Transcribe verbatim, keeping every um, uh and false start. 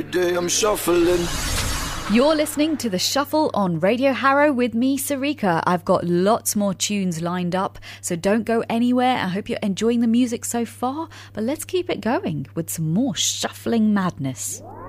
Day I'm shuffling. You're listening to The Shuffle on Radio Harrow with me, Sarika. I've got lots more tunes lined up, so don't go anywhere. I hope you're enjoying the music so far, but let's keep it going with some more shuffling madness.